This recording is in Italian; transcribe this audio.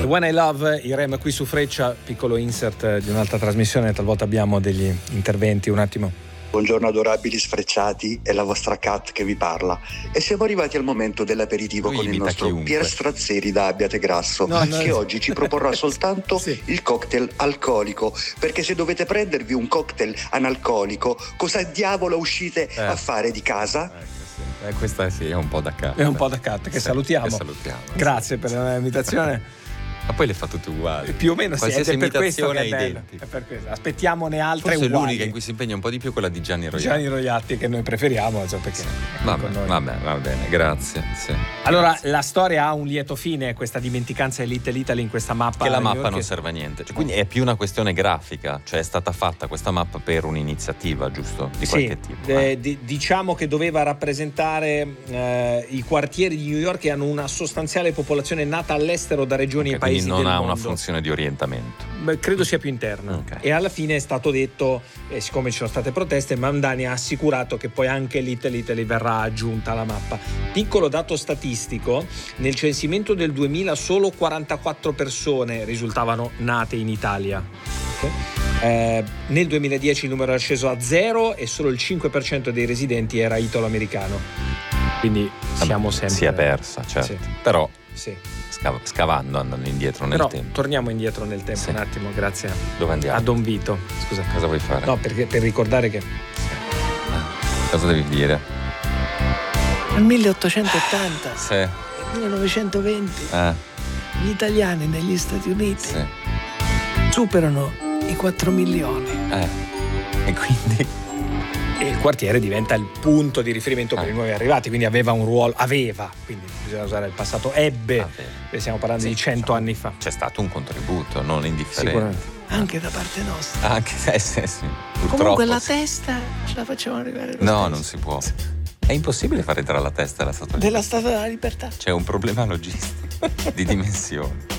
When I Love, i Rem qui su Freccia, piccolo insert di un'altra trasmissione, talvolta abbiamo degli interventi, un attimo. Buongiorno adorabili sfrecciati, è la vostra Cat che vi parla e siamo arrivati al momento dell'aperitivo con il nostro Pier Strazzeri da Abbiategrasso, che oggi ci proporrà soltanto il cocktail alcolico, perché se dovete prendervi un cocktail analcolico, cosa diavolo uscite a fare di casa? Questa è un po' da cat. È un po' da cat, che salutiamo. Grazie per l'invitazione. Ma poi le fa tutte uguali. Più o meno qualsiasi è per questo che è identica. È per questo. Aspettiamone altre forse uguali. L'unica in cui si impegna un po' di più è quella di Gianni Roiatti. Gianni Roiatti, che noi preferiamo, perché va bene, grazie. Sì. Allora, grazie. La storia ha un lieto fine, questa dimenticanza di Little Italy in questa mappa. Che la mappa non serve a niente. Quindi è più una questione grafica, cioè è stata fatta questa mappa per un'iniziativa, giusto? Di qualche tipo. Diciamo che doveva rappresentare i quartieri di New York che hanno una sostanziale popolazione nata all'estero da regioni e paesi del mondo. Non ha una funzione di orientamento. Credo sia più interna. E alla fine è stato detto, siccome ci sono state proteste, Mamdani ha assicurato che poi anche Little Italy verrà aggiunta alla mappa. Piccolo dato statistico: nel censimento del 2000 solo 44 persone risultavano nate in Italia. Nel 2010 il numero era sceso a 0 e solo il 5% dei residenti era italo-americano. Quindi siamo sempre... Si è persa, certo. Sì. Però sì. Scavando, andando indietro nel tempo. Torniamo indietro nel tempo un attimo, grazie. Dove andiamo? A Don Vito. Scusa. Cosa vuoi fare? No, perché per ricordare che... Cosa devi dire? Nel 1880, sì. 1920, gli italiani negli Stati Uniti superano i 4 milioni. E quindi... E il quartiere diventa il punto di riferimento per i nuovi arrivati, quindi aveva un ruolo, quindi bisogna usare il passato, stiamo parlando di 100 anni fa. C'è stato un contributo non indifferente. Sicuramente. Anche da parte nostra. Anche sì. Purtroppo, comunque la testa ce la facciamo arrivare lo No, stesso. non si può. È impossibile fare entrare la testa della Statua della Statua della Libertà. C'è un problema logistico di dimensioni.